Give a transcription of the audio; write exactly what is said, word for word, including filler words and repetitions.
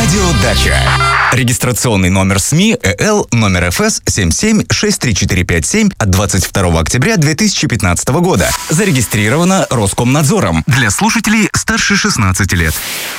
Радио Дача. Регистрационный номер СМИ ЭЛ номер эф эс семь семь шесть три четыре пять семь от двадцать второго октября две тысячи пятнадцатого года. Зарегистрировано Роскомнадзором для слушателей старше шестнадцати лет.